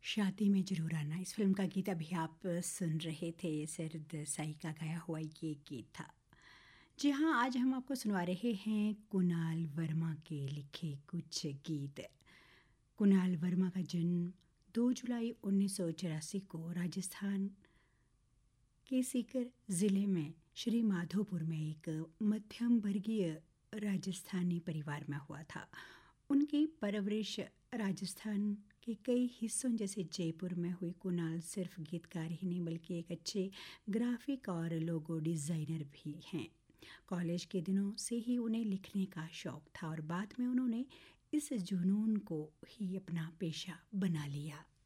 शादी में ज़रूर आना, इस फिल्म का गीत अभी आप सुन रहे थे। सरद साई का गाया हुआ ये गीत था। जी हाँ, आज हम आपको सुनवा रहे हैं कुणाल वर्मा के लिखे कुछ गीत। कुणाल वर्मा का जन्म 2 जुलाई 1984 को राजस्थान के सीकर ज़िले में श्री माधोपुर में एक मध्यम वर्गीय राजस्थानी परिवार में हुआ था। उनकी परवरिश राजस्थान के कई हिस्सों जैसे जयपुर में हुई। कुणाल सिर्फ गीतकार ही नहीं बल्कि एक अच्छे ग्राफिक और लोगो डिज़ाइनर भी हैं। कॉलेज के दिनों से ही उन्हें लिखने का शौक था और बाद में उन्होंने इस जुनून को ही अपना पेशा बना लिया।